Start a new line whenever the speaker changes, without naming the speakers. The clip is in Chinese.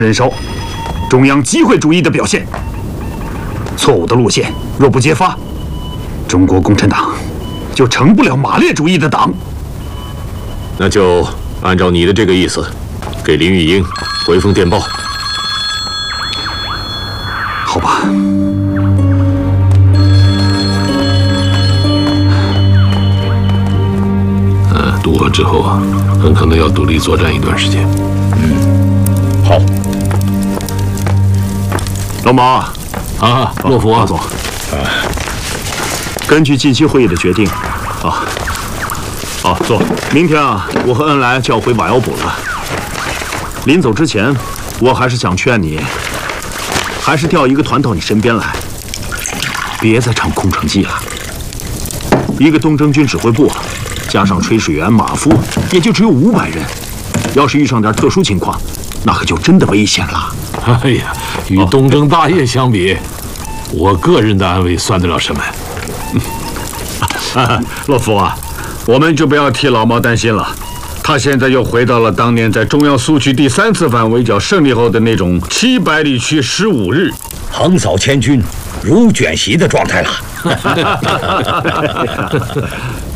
燃烧中央机会主义的表现。错误的路线若不揭发，中国共产党就成不了马列主义的党。
那就按照你的这个意思，给林玉英回封电报。
好吧。
渡河之后啊，很可能要独立作战一段时间。
好。
老毛
啊，洛夫啊，
总，根据近期会议的决定，坐。明天啊，我和恩来就要回瓦窑堡了。临走之前，我还是想劝你，还是调一个团到你身边来，别再唱空城计了。一个东征军指挥部，加上炊事员、马夫，也就只有500人。要是遇上点特殊情况，那可就真的危险了。
哎呀，与东征大业相比，我个人的安危算得了什么？
洛夫啊，我们就不要替老毛担心了。他现在又回到了当年在中央苏区第3次反围剿胜利后的那种700里去15日，
横扫千军、如卷席的状态了。